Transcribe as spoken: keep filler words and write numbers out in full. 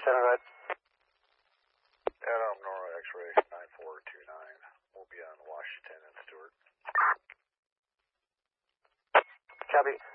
center red. Adam, Nora X-ray nine four two nine. We'll be on Washington and Stewart. Copy.